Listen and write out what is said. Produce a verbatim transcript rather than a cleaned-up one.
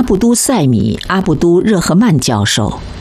阿布都塞米·阿布都热赫曼教授。